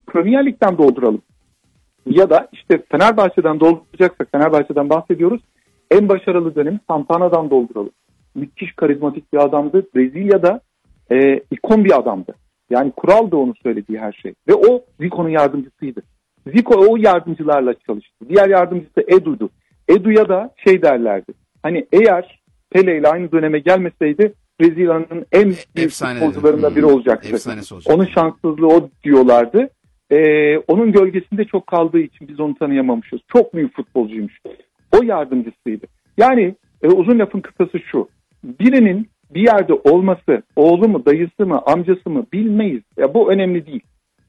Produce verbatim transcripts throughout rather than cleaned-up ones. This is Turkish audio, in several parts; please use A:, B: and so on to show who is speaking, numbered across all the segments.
A: Premier Lig'den dolduralım. Ya da işte Fenerbahçe'den dolduracaksak, Fenerbahçe'den bahsediyoruz. En başarılı dönemi Santana'dan dolduralım. Müthiş karizmatik bir adamdı. Brezilya'da e, ikon bir adamdı. Yani kural da onun söylediği her şey. Ve o Zico'nun yardımcısıydı. Zico o yardımcılarla çalıştı. Diğer yardımcısı Edu'du. Edu'ya da şey derlerdi. Hani eğer Pele ile aynı döneme gelmeseydi Brezilya'nın en büyük futbolcularından biri olacaktı. Onun şanssızlığı o diyorlardı. Ee, onun gölgesinde çok kaldığı için biz onu tanıyamamışız. Çok büyük futbolcuymuş. O yardımcısıydı. Yani e, uzun lafın kısası şu. Birinin bir yerde olması, oğlu mu, dayısı mı, amcası mı bilmeyiz. Ya bu önemli değil.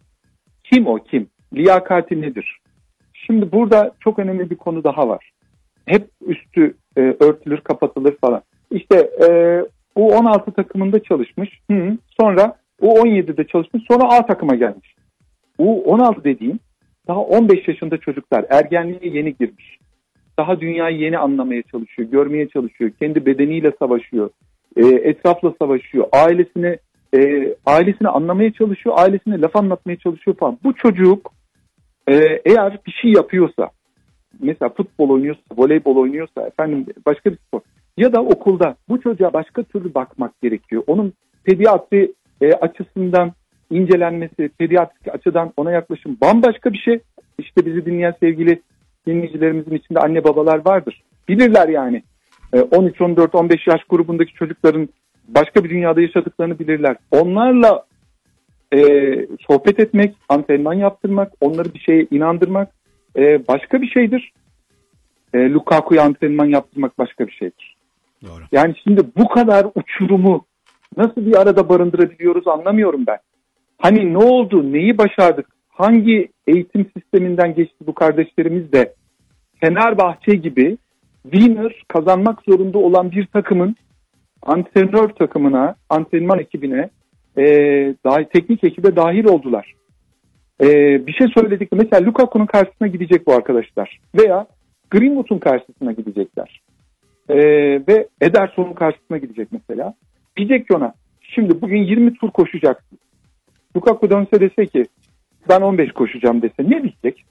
A: Kim o kim? Liyakati nedir? Şimdi burada çok önemli bir konu daha var. Hep üstü e, örtülür, kapatılır falan. İşte e, U on altı takımında çalışmış. Hı, sonra U on yedide çalışmış. Sonra A takıma gelmiş. U on altı dediğim daha on beş yaşında çocuklar. Ergenliğe yeni girmiş. Daha dünyayı yeni anlamaya çalışıyor, görmeye çalışıyor. Kendi bedeniyle savaşıyor. E, etrafla savaşıyor. Ailesini e, ailesini anlamaya çalışıyor. Ailesine laf anlatmaya çalışıyor falan. Bu çocuk e, eğer bir şey yapıyorsa, mesela futbol oynuyorsa, voleybol oynuyorsa, efendim başka bir spor ya da okulda bu çocuğa başka türlü bakmak gerekiyor. Onun pediatri e, açısından incelenmesi, pediatrik açıdan ona yaklaşım bambaşka bir şey. İşte bizi dinleyen sevgili dinleyicilerimizin içinde anne babalar vardır. Bilirler yani. on üç, on dört, on beş yaş grubundaki çocukların başka bir dünyada yaşadıklarını bilirler. Onlarla e, sohbet etmek, antrenman yaptırmak, onları bir şeye inandırmak e, başka bir şeydir. E, Lukaku'ya antrenman yaptırmak başka bir şeydir.
B: Doğru.
A: Yani şimdi bu kadar uçurumu nasıl bir arada barındırabiliyoruz anlamıyorum ben. Hani ne oldu, neyi başardık, hangi eğitim sisteminden geçti bu kardeşlerimiz de Fenerbahçe gibi winner kazanmak zorunda olan bir takımın antrenör takımına, antrenman ekibine, e, dahi, teknik ekibe dahil oldular. E, bir şey söyledik. Mesela Lukaku'nun karşısına gidecek bu arkadaşlar. Veya Greenwood'un karşısına gidecekler. E, ve Ederson'un karşısına gidecek mesela. Diyecek ki ona, şimdi bugün yirmi tur koşacaksın. Lukaku dönse dese ki ben on beş koşacağım dese ne diyecek?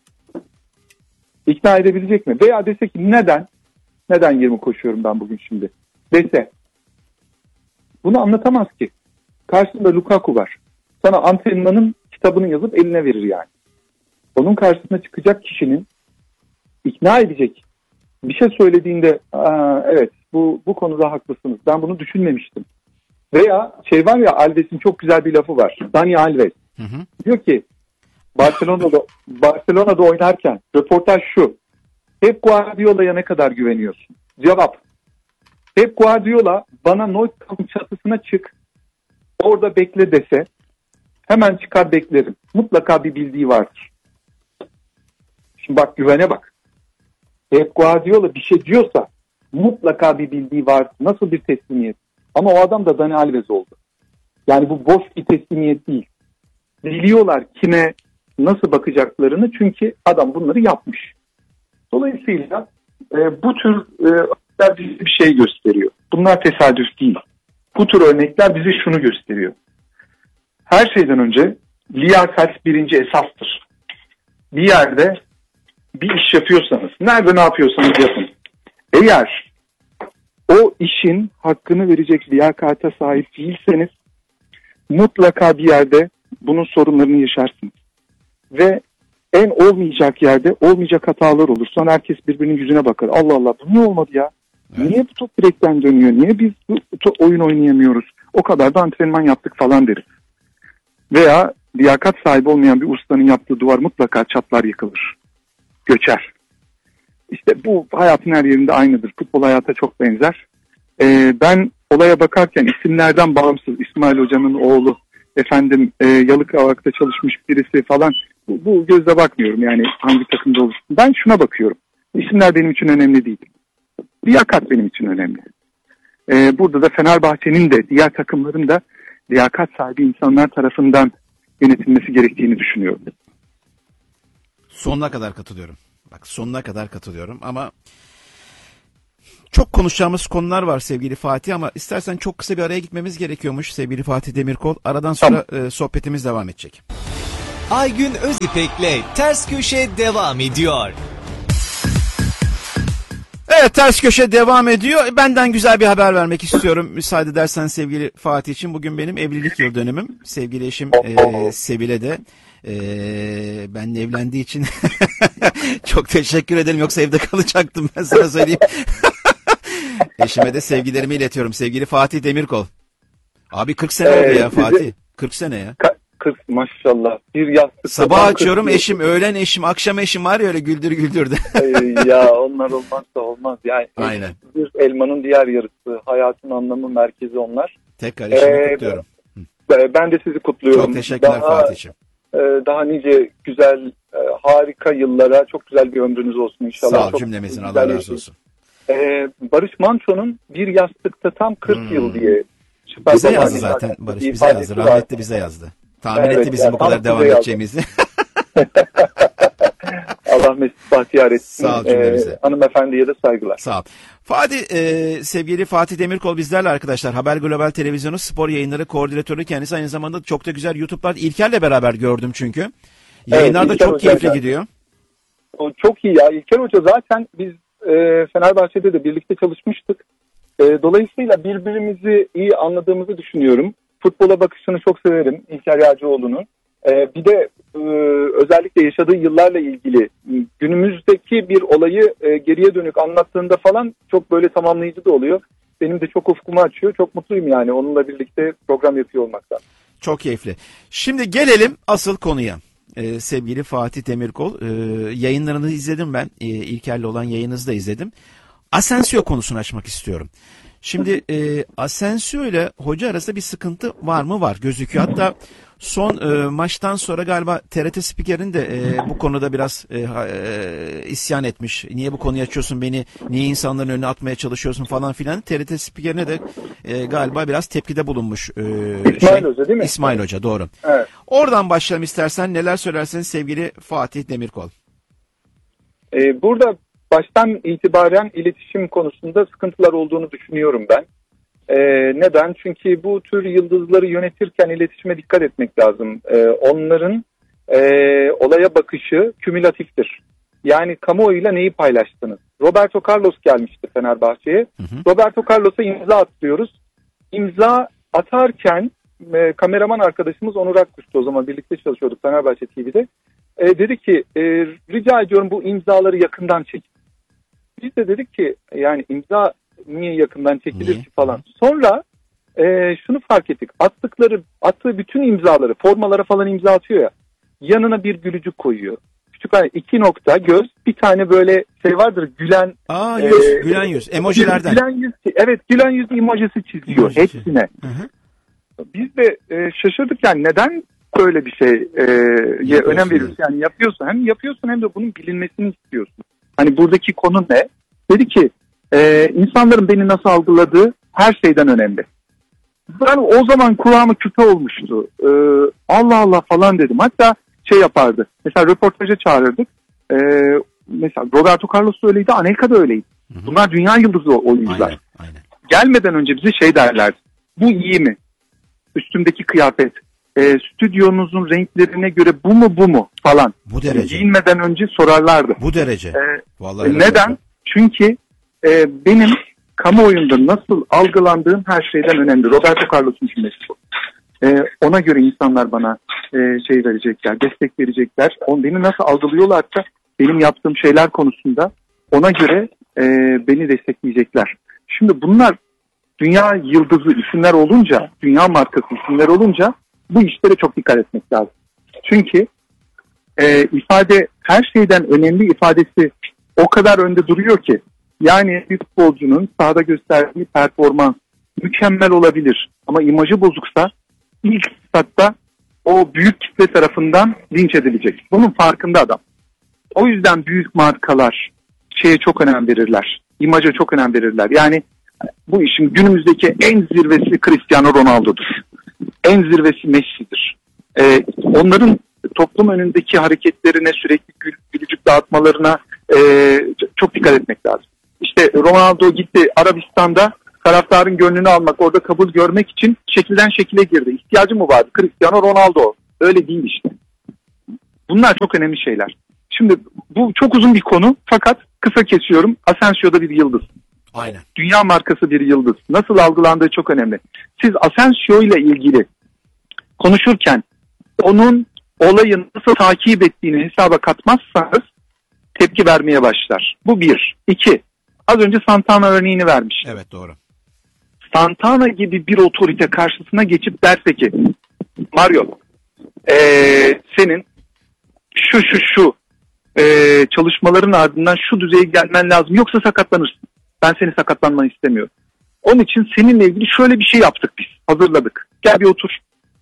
A: İkna edebilecek mi? Veya dese ki neden? Neden yirmi koşuyorum ben bugün şimdi? Dese. Bunu anlatamaz ki. Karşısında Lukaku var. Sana antrenmanın kitabını yazıp eline verir yani. Onun karşısına çıkacak kişinin ikna edecek bir şey söylediğinde evet bu bu konuda haklısınız. Ben bunu düşünmemiştim. Veya şey var ya, Alves'in çok güzel bir lafı var. Dani Alves. Hı hı. Diyor ki Barcelona'da Barcelona'da oynarken röportaj şu. Pep Guardiola'ya ne kadar güveniyorsun? Cevap. Pep Guardiola bana Nou Camp'ın çatısına çık, orada bekle dese hemen çıkar beklerim. Mutlaka bir bildiği vardır. Şimdi bak, güvene bak. Pep Guardiola bir şey diyorsa mutlaka bir bildiği vardır. Nasıl bir teslimiyet? Ama o adam da Dani Alves oldu. Yani bu boş bir teslimiyet değil. Biliyorlar kime nasıl bakacaklarını, çünkü adam bunları yapmış. Dolayısıyla e, bu tür e, örnekler bize bir şey gösteriyor. Bunlar tesadüf değil. Bu tür örnekler bize şunu gösteriyor. Her şeyden önce liyakat birinci esastır. Bir yerde bir iş yapıyorsanız, nerede ne yapıyorsanız yapın. Eğer o işin hakkını verecek liyakate sahip değilseniz mutlaka bir yerde bunun sorunlarını yaşarsınız. Ve en olmayacak yerde olmayacak hatalar olur. Sonra herkes birbirinin yüzüne bakar. Allah Allah, bu niye olmadı ya? Evet. Niye bu top direkten dönüyor? Niye biz bu oyun oynayamıyoruz? O kadar da antrenman yaptık falan deriz. Veya liyakat sahibi olmayan bir ustanın yaptığı duvar mutlaka çatlar, yıkılır. Göçer. İşte bu hayatın her yerinde aynıdır. Futbol hayata çok benzer. Ee, ben olaya bakarken isimlerden bağımsız, İsmail Hoca'nın oğlu, efendim e, Yalıkavak'ta çalışmış birisi falan, bu, bu gözle bakmıyorum yani hangi takımda olursun. Ben şuna bakıyorum. İsimler benim için önemli değil. Liyakat benim için önemli. Ee, burada da Fenerbahçe'nin de diğer takımların da liyakat sahibi insanlar tarafından yönetilmesi gerektiğini düşünüyorum.
B: Sonuna kadar katılıyorum. Bak sonuna kadar katılıyorum ama çok konuşacağımız konular var sevgili Fatih, ama istersen çok kısa bir araya gitmemiz gerekiyormuş sevgili Fatih Demirkol. Aradan sonra tamam. e, sohbetimiz devam edecek.
C: Aygün Özipek'le Ters Köşe devam ediyor.
B: Evet, Ters Köşe devam ediyor. Benden güzel bir haber vermek istiyorum. Müsaade edersen sevgili Fatih için. Bugün benim evlilik yıl dönümüm. Sevgili eşim e, Sebile de e, benimle evlendiği için çok teşekkür ederim. Yoksa evde kalacaktım, ben sana söyleyeyim. Eşime de sevgilerimi iletiyorum. Sevgili Fatih Demirkol. Abi kırk sene
A: Ee,
B: oldu ya
A: sizi-
B: Fatih. kırk sene ya.
A: kırk maşallah. Bir yastık.
B: Sabah açıyorum eşim, öğlen eşim, akşam eşim var ya, öyle güldür güldür de.
A: Ya onlar olmazsa olmaz. Yani
B: Aynen.
A: bir elmanın diğer yarısı. Hayatın anlamı merkezi onlar.
B: Tekrar eşimi
A: Ee,
B: kutluyorum.
A: Ben de sizi kutluyorum.
B: Çok teşekkürler
A: Daha,
B: Fatih'ciğim.
A: e, daha nice güzel, e, harika yıllara, çok güzel bir ömrünüz olsun inşallah.
B: Sağ ol
A: Çok
B: cümlemizin,
A: güzel
B: Allah razı
A: yaşayın.
B: olsun.
A: Ee, Barış Manço'nun Bir Yastıkta Tam kırk
B: Hmm.
A: Yıl diye.
B: Bize yazdı zaten Barış, bize yazdı. Rahmetli bize yazdı. Tahmin
A: Evet,
B: etti bizim
A: yani
B: bu kadar
A: tam
B: devam
A: bize yazdı.
B: edeceğimizi.
A: Allah mesut bahtiyar etsin.
B: Sağ ol cümlemize.
A: Ee, hanımefendiye de saygılar.
B: Sağ ol. Fatih, e, sevgili Fatih Demirkol bizlerle arkadaşlar. Haber Global Televizyonu spor yayınları koordinatörü kendisi. Aynı zamanda çok da güzel YouTube'lar. İlker'le beraber gördüm çünkü. Yayınlar da
A: İlker
B: çok
A: Hoca
B: keyifli
A: zaten.
B: gidiyor.
A: O çok iyi ya. İlker Hoca zaten biz e, Fenerbahçe'de de birlikte çalışmıştık. E, dolayısıyla birbirimizi iyi anladığımızı düşünüyorum. Futbola bakışını çok severim İlker Yağcıoğlu'nun. E, bir de e, özellikle yaşadığı yıllarla ilgili günümüzdeki bir olayı e, geriye dönük anlattığında falan çok böyle tamamlayıcı da oluyor. Benim de çok ufkumu açıyor. Çok mutluyum yani onunla birlikte program yapıyor olmaktan.
B: Çok keyifli. Şimdi gelelim asıl konuya. Ee, sevgili Fatih Demirkol, e, yayınlarını izledim ben. E, İlker'le olan yayınınızı da izledim. Asensio konusunu açmak istiyorum. Şimdi e, Asensio ile hoca arasında bir sıkıntı var mı? Var, gözüküyor. Hatta son e, maçtan sonra galiba T R T spikerin de e, bu konuda biraz e, e, isyan etmiş. Niye bu konuyu açıyorsun beni, niye insanların önüne atmaya çalışıyorsun falan filan. T R T spikerine de e, galiba biraz tepkide bulunmuş. E,
A: İsmail Hoca değil mi?
B: İsmail Hoca, doğru.
A: Evet.
B: Oradan başlayalım istersen, neler söylerseniz sevgili Fatih Demirkol.
A: Ee, burada baştan itibaren iletişim konusunda sıkıntılar olduğunu düşünüyorum ben. Ee, neden? Çünkü bu tür yıldızları yönetirken iletişime dikkat etmek lazım. Ee, onların e, olaya bakışı kümülatiftir. Yani kamuoyuyla neyi paylaştınız? Roberto Carlos gelmişti Fenerbahçe'ye.
B: Hı hı.
A: Roberto Carlos'a imza attırıyoruz. İmza atarken e, kameraman arkadaşımız Onur Akkuş'tu, o zaman birlikte çalışıyorduk Fenerbahçe T V'de. E, dedi ki e, rica ediyorum bu imzaları yakından çekin. Biz de dedik ki yani imza niye yakından çekilir
B: Niye?
A: ki falan. Sonra e, şunu fark ettik. Attıkları, attığı bütün imzaları, formalara falan imza atıyor ya. Yanına bir gülücük koyuyor. Küçük hani iki nokta, göz, bir tane böyle şey vardır gülen.
B: Aa, yüz,
A: e,
B: gülen yüz, emojilerden.
A: Gülen yüz, evet gülen yüz emojisi çiziyor
B: Emoji.
A: hepsine.
B: Hı hı.
A: Biz de e, şaşırdık yani neden böyle bir şey e, ye önem veriyorsun, yani yapıyorsun hem yapıyorsun hem de bunun bilinmesini istiyorsun. Hani buradaki konu ne? Dedi ki e, insanların beni nasıl algıladığı her şeyden önemli. Ben o zaman kulağıma küpe olmuştu. E, Allah Allah falan dedim. Hatta şey yapardı. Mesela röportaja çağırırdık. E, mesela Roberto Carlos da öyleydi, Anelka da öyleydi.
B: Hı hı.
A: Bunlar dünya yıldızı oyuncular.
B: Aynen, aynen.
A: Gelmeden önce bize şey derlerdi. Bu iyi mi? Üstümdeki kıyafet. E, stüdyonuzun renklerine göre bu mu bu mu falan.
B: Bu derece.
A: Giyinmeden önce sorarlardı.
B: Bu derece.
A: E,
B: Vallahi
A: e, neden? Çünkü e, benim kamuoyunda nasıl algılandığım her şeyden önemli. Roberto Carlos'un cümlesi bu. E, ona göre insanlar bana e, şey verecekler, destek verecekler. On, beni nasıl algılıyorlarsa benim yaptığım şeyler konusunda ona göre e, beni destekleyecekler. Şimdi bunlar dünya yıldızı isimler olunca, dünya markası isimler olunca bu işlere çok dikkat etmek lazım. Çünkü e, ifade her şeyden önemli ifadesi o kadar önde duruyor ki, yani bir futbolcunun sahada gösterdiği performans mükemmel olabilir ama imajı bozuksa ilk fırsatta o büyük kitle tarafından linç edilecek. Bunun farkında adam. O yüzden büyük markalar şeye çok önem verirler. İmaja çok önem verirler. Yani bu işin günümüzdeki en zirvesi Cristiano Ronaldo'dur. En zirvesi Messi'dir. Ee, onların toplum önündeki hareketlerine, sürekli gül, gülücük dağıtmalarına e, çok dikkat etmek lazım. İşte Ronaldo gitti Arabistan'da taraftarın gönlünü almak, orada kabul görmek için şekilden şekile girdi. İhtiyacı mı vardı? Cristiano Ronaldo. Öyle değil işte. Bunlar çok önemli şeyler. Şimdi bu çok uzun bir konu fakat kısa kesiyorum. Asensio'da bir yıldız.
B: Aynen.
A: Dünya markası bir yıldız. Nasıl algılandığı çok önemli. Siz Asensio ile ilgili konuşurken onun olayı nasıl takip ettiğini hesaba katmazsanız tepki vermeye başlar. Bu bir. İki. Az önce Santana örneğini vermiş.
B: Evet, doğru.
A: Santana gibi bir otorite karşısına geçip derse ki Mario ee, senin şu şu şu ee, çalışmaların ardından şu düzeye gelmen lazım yoksa sakatlanırsın. Ben senin sakatlanmanı istemiyorum. Onun için seninle ilgili şöyle bir şey yaptık biz. Hazırladık. Gel bir otur.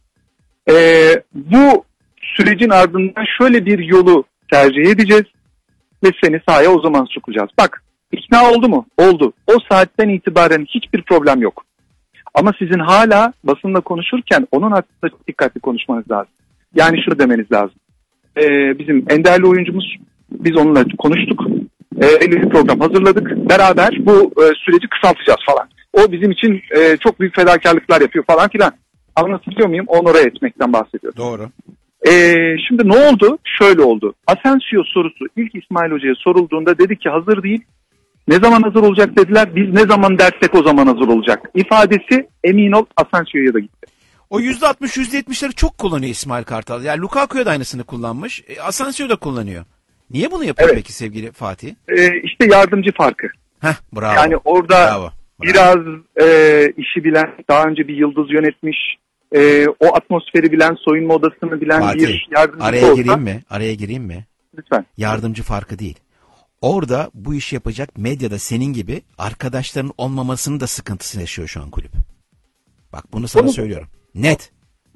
A: Ee, bu sürecin ardından şöyle bir yolu tercih edeceğiz ve seni sahaya o zaman sokacağız. Bak, ikna oldu mu? Oldu. O saatten itibaren hiçbir problem yok. Ama sizin hala basınla konuşurken onun hakkında çok dikkatli konuşmanız lazım. Yani şunu demeniz lazım. Ee, bizim en değerli oyuncumuz, biz onunla konuştuk. Ee, elli bir program hazırladık. Beraber bu e, süreci kısaltacağız falan. O bizim için e, çok büyük fedakarlıklar yapıyor falan filan. Anlatabiliyor muyum? Onore etmekten bahsediyorum.
B: Doğru.
A: Ee, şimdi ne oldu? Şöyle oldu. Asensio sorusu ilk İsmail Hoca'ya sorulduğunda dedi ki hazır değil. Ne zaman hazır olacak dediler. Biz ne zaman dersek o zaman hazır olacak. İfadesi emin ol Asensio'ya da gitti.
B: O yüzde altmış yüzde yetmişleri çok kullanıyor İsmail Kartal. Yani Lukaku'ya da aynısını kullanmış. E, Asensio da kullanıyor. Niye bunu yapıyor
A: Evet.
B: peki sevgili Fatih?
A: Ee, işte yardımcı farkı.
B: Heh, bravo.
A: Yani orada
B: Bravo. Bravo.
A: biraz e, işi bilen, daha önce bir yıldız yönetmiş, e, o atmosferi bilen, soyunma odasını bilen
B: Fatih,
A: bir yardımcı
B: araya
A: olsa.
B: gireyim mi? Araya gireyim mi?
A: Lütfen.
B: Yardımcı farkı değil. Orada bu işi yapacak medyada senin gibi arkadaşların olmamasının da sıkıntısını yaşıyor şu an kulüp. Bak bunu sana
A: Onu-
B: söylüyorum. Net.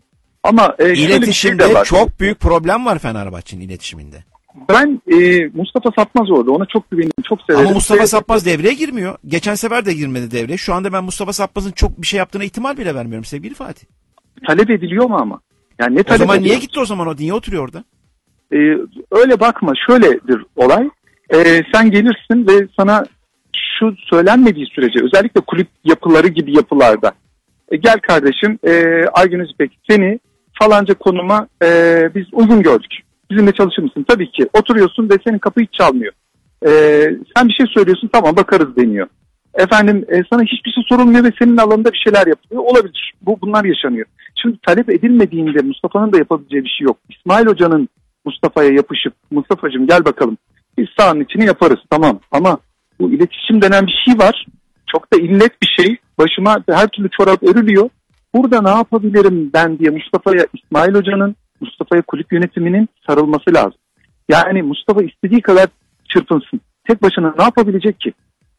A: Ama e, şöyle bir şey
B: İletişimde
A: de var.
B: çok büyük problem var Fenerbahçe'nin iletişiminde.
A: Ben e, Mustafa Satmaz orada. Ona çok güveniyorum, çok severim.
B: Ama Mustafa
A: Ve-
B: Sapmaz devreye girmiyor. Geçen sefer de girmedi devreye. Şu anda ben Mustafa Sapmaz'ın çok bir şey yaptığına ihtimal bile vermiyorum sevgili Fatih.
A: talep ediliyor mu ama? Yani ne
B: O
A: talep
B: zaman
A: ediliyor?
B: niye gitti o zaman o? Niye oturuyor orada?
A: Ee, öyle bakma, şöyledir olay. Ee, sen gelirsin ve sana şu söylenmediği sürece, özellikle kulüp yapıları gibi yapılarda, e, gel kardeşim e, Aygün İpek seni falanca konuma e, biz uygun gördük. Bizimle çalışır mısın? Tabii ki. Oturuyorsun ve senin kapı hiç çalmıyor. E, sen bir şey söylüyorsun, tamam bakarız deniyor. Efendim e, sana hiçbir şey sorulmuyor ve senin alanında bir şeyler yapılıyor. Olabilir. Bu, bunlar yaşanıyor. Şimdi talep edilmediğinde Mustafa'nın da yapabileceği bir şey yok. İsmail Hoca'nın Mustafa'ya yapışıp Mustafa'cığım gel bakalım biz sahanın içini yaparız tamam ama bu iletişim denen bir şey var. Çok da illet bir şey. Başıma her türlü çorap örülüyor. Burada ne yapabilirim ben diye Mustafa'ya, İsmail Hoca'nın, Mustafa'ya kulüp yönetiminin sarılması lazım. Yani Mustafa istediği kadar çırpınsın. Tek başına ne yapabilecek ki?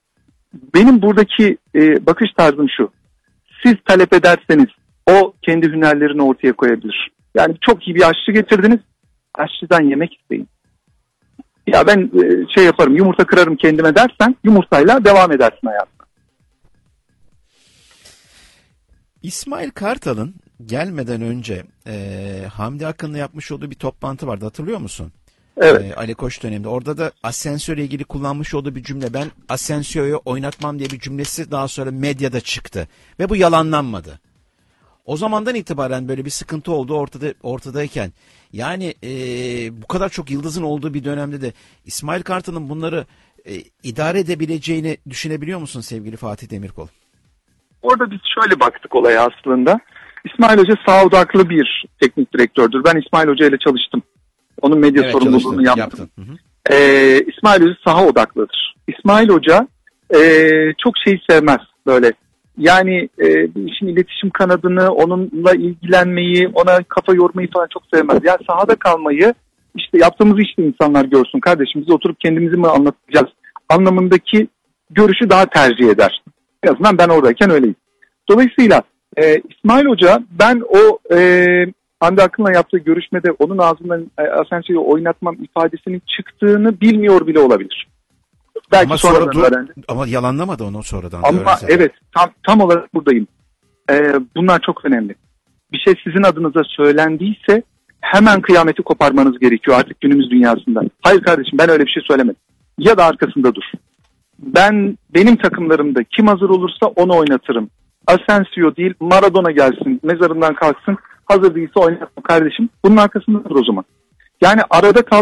A: Benim buradaki e, bakış tarzım şu. Siz talep ederseniz o kendi hünerlerini ortaya koyabilir. Yani çok iyi bir aşçı getirdiniz. Aşçıdan yemek isteyin. Ya ben e, şey yaparım, yumurta kırarım kendime dersen yumurtayla devam edersin hayatına.
B: İsmail Kartal'ın gelmeden önce e, Hamdi Akın'la yapmış olduğu bir toplantı vardı, hatırlıyor musun?
A: Evet.
B: E, Ali Koç döneminde. Orada da Asensio ile ilgili kullanmış olduğu bir cümle. Ben Asensio'yu oynatmam diye bir cümlesi daha sonra medyada çıktı. Ve bu yalanlanmadı. O zamandan itibaren böyle bir sıkıntı oldu ortada ortadayken. Yani e, bu kadar çok yıldızın olduğu bir dönemde de İsmail Kartal'ın bunları e, idare edebileceğini düşünebiliyor musun sevgili Fatih Demirkol?
A: Orada biz şöyle baktık olaya aslında. İsmail Hoca sağ odaklı bir teknik direktördür. Ben İsmail Hoca ile çalıştım. Onun medya
B: Evet,
A: sorumluluğunu
B: çalıştın,
A: yaptım.
B: yaptın. Hı hı.
A: Ee, İsmail Hoca saha odaklıdır. İsmail Hoca e, çok şey sevmez böyle. Yani e, işin iletişim kanadını, onunla ilgilenmeyi, ona kafa yormayı falan çok sevmez. Yani sahada kalmayı, işte yaptığımız işte insanlar görsün kardeşim, biz oturup kendimizi mi anlatacağız anlamındaki görüşü daha tercih eder. En azından ben oradayken öyleyim. Dolayısıyla e, İsmail Hoca, ben o e, Hande Akın'la yaptığı görüşmede onun ağzından e, Asensio'yu oynatmam ifadesinin çıktığını bilmiyor bile olabilir. Belki
B: Ama
A: sonradan
B: sonra dur,
A: öğrendi.
B: ama yalanlamadı onu sonradan. da
A: Ama
B: öğrense.
A: evet, tam tam olarak buradayım. Ee, bunlar çok önemli. Bir şey sizin adınıza söylendiyse hemen kıyameti koparmanız gerekiyor artık günümüz dünyasında. Hayır kardeşim, ben öyle bir şey söylemedim. Ya da arkasında dur. Ben benim takımlarımda kim hazır olursa onu oynatırım. Asensio değil, Maradona gelsin, mezarından kalksın. Hazır değilse oynatma kardeşim. Bunun arkasında dur o zaman. Yani arada kal